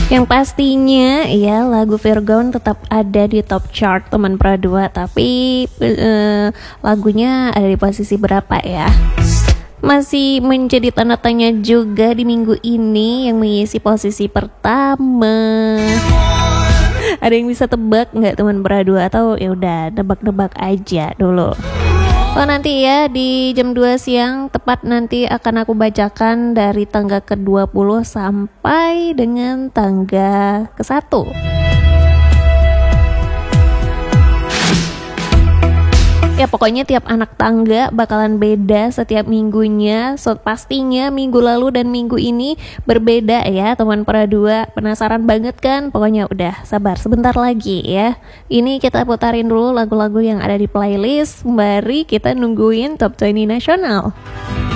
Yang pastinya ya lagu Virgon tetap ada di top chart teman Pro 2, tapi lagunya ada di posisi berapa ya? Masih menjadi tanda tanya juga di minggu ini yang mengisi posisi pertama. Ada yang bisa tebak nggak teman Pro 2, atau ya udah nebak-nebak aja dulu? Oh, nanti ya di jam 2 siang tepat nanti akan aku bacakan dari tangga ke-20 sampai dengan tangga ke-1. Ya pokoknya tiap anak tangga bakalan beda setiap minggunya. So, pastinya minggu lalu dan minggu ini berbeda ya teman Pro 2. Penasaran banget kan? Pokoknya udah sabar sebentar lagi ya. Ini kita putarin dulu lagu-lagu yang ada di playlist. Mari kita nungguin Top 20 nasional.